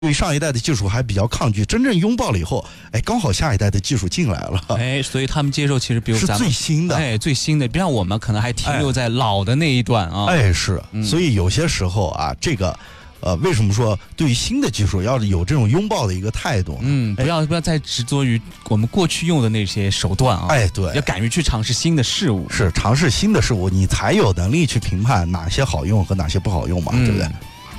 对上一代的技术还比较抗拒，真正拥抱了以后，哎，刚好下一代的技术进来了， 哎，所以他们接受其实比如咱们是最新的， 哎，最新的，不像我们可能还停留在老的那一段啊。 哎，是，所以有些时候啊，这个。为什么说对于新的技术要有这种拥抱的一个态度？ 不要再执着于我们过去用的那些手段啊！ 哎，对， 要敢于去尝试新的事物。 是尝试新的事物，你才有能力去评判哪些好用和哪些不好用嘛，对不对？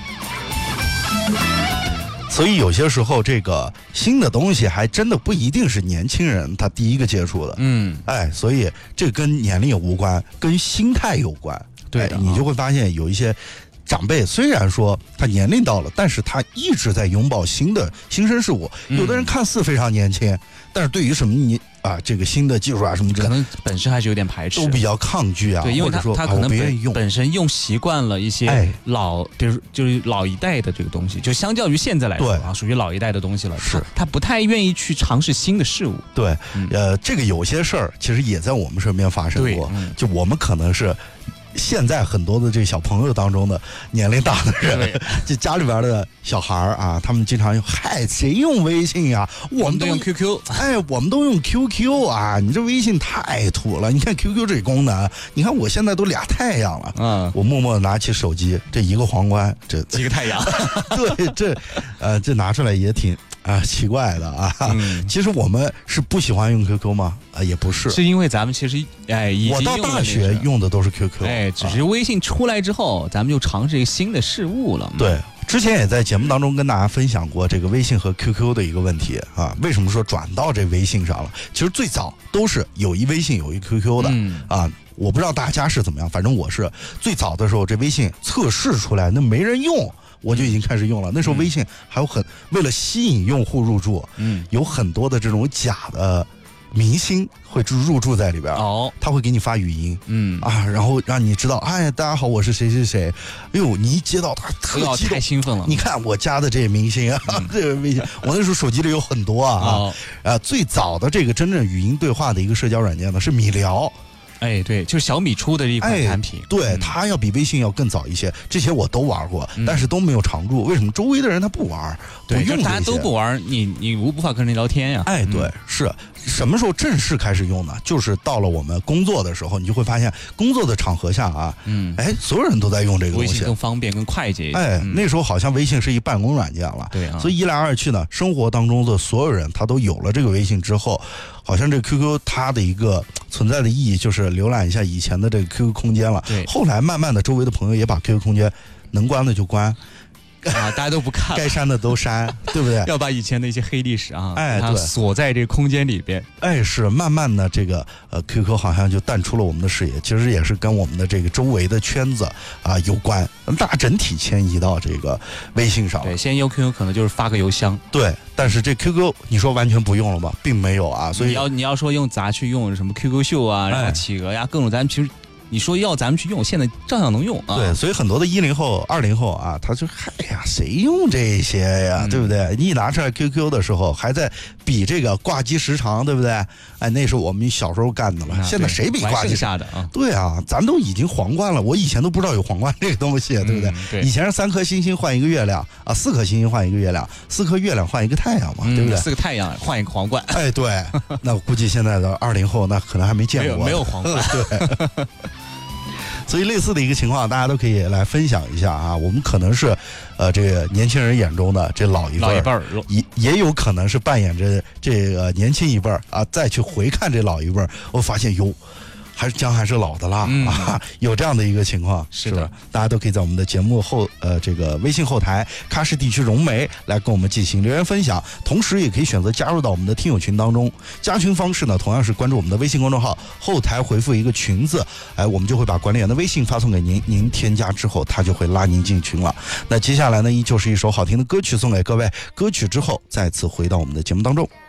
所以有些时候，这个新的东西还真的不一定是年轻人他第一个接触的。哎，所以这跟年龄也无关，跟心态有关。 对的， 你就会发现有一些。长辈虽然说他年龄到了，但是他一直在拥抱新生事物。有的人看似非常年轻，但是对于什么这个新的技术啊什么可能本身还是有点排斥， 都比较抗拒啊。 对，因为他可能本身用习惯了一些比如就是老一代的这个东西，就相较于现在来说啊，属于老一代的东西了。 是， 他不太愿意去尝试新的事物。 对，这个有些事儿其实也在我们身边发生过。就我们可能是。现在很多的这个小朋友当中的年龄大的人，就家里边的小孩啊，他们经常用，嗨，谁用微信呀？我们都用 QQ， 哎，我们都用 QQ 啊！你这微信太土了，你看 QQ 这功能，你看我现在都俩太阳了，我默默的拿起手机，这一个皇冠，这几个太阳， 对，这拿出来也挺。奇怪的啊！其实我们是不喜欢用 QQ 吗？也不是， 是因为咱们其实已经我到大学用的都是 QQ， 只是微信出来之后，咱们就尝试一个新的事物了。 对，之前也在节目当中跟大家分享过这个微信和 QQ 的一个问题啊。为什么说转到这微信上了？其实最早都是有一微信有一 QQ 的啊。我不知道大家是怎么样，反正我是最早的时候，这微信测试出来，那没人用。我就已经开始用了。那时候微信还有为了吸引用户入驻，有很多的这种假的明星会入驻在里边。他会给你发语音，然后让你知道，哎，大家好，我是谁谁谁。哎呦，你一接到他特激动， 太兴奋了。 你看我加的这些明星啊，这个微信，我那时候手机里有很多最早的这个真正语音对话的一个社交软件呢是米聊。 哎，对，就是小米出的一款产品， 对，它要比微信要更早一些，这些我都玩过，但是都没有常驻。为什么？周围的人他不玩， 对，就大家都不玩，你无法跟人聊天呀。 哎，对，是什么时候正式开始用呢？就是到了我们工作的时候，你就会发现，工作的场合下啊，所有人都在用这个东西， 微信更方便、更快捷。 那时候好像微信是一办公软件了， 对啊。 所以一来二去呢，生活当中的所有人他都有了这个微信之后。好像这个 QQ 它的一个存在的意义就是浏览一下以前的这个 QQ 空间了。 对， 后来慢慢的周围的朋友也把 QQ 空间能关的就关， 大家都不看， 该删的都删，对不对？ 要把以前的一些黑历史啊， 对， 锁在这个空间里边。 是慢慢的这个QQ 好像就淡出了我们的视野，其实也是跟我们的这个周围的圈子有关，大家整体迁移到这个微信上了。 对，先用 QQ 可能就是发个邮箱。 对。但是这 QQ 你说完全不用了吗？并没有啊，所以你要说用咱去用什么 QQ 秀啊，然后企鹅呀，各种咱们其实你说要咱们去用，现在照样能用啊。 对，所以很多的10后、20后啊，他就谁用这些呀，对不对？你一拿出来 QQ 的时候，还在比这个挂机时长，对不对？哎，那是我们小时候干的了。现在谁比挂机下的啊？ 对啊，咱都已经皇冠了。我以前都不知道有皇冠这个东西，对不对？ 对， 以前是3颗星星换一个月亮啊，4颗星星换一个月亮，4颗月亮换一个太阳嘛，对不对？ 4个太阳换一个皇冠。 哎，对，那我估计现在的20后那可能还没见过， 没有皇冠。 对。所以类似的一个情况，大家都可以来分享一下啊。我们可能是，这个年轻人眼中的这老一辈儿，也有可能是扮演着这个年轻一辈儿啊，再去回看这老一辈儿，我发现还是老的啦有这样的一个情况， 是的， 大家都可以在我们的节目这个微信后台喀什地区融媒来跟我们进行留言分享，同时也可以选择加入到我们的听友群当中。加群方式呢，同样是关注我们的微信公众号，后台回复一个群字，我们就会把管理员的微信发送给您，您添加之后他就会拉您进群了。那接下来呢，依旧是一首好听的歌曲送给各位，歌曲之后再次回到我们的节目当中。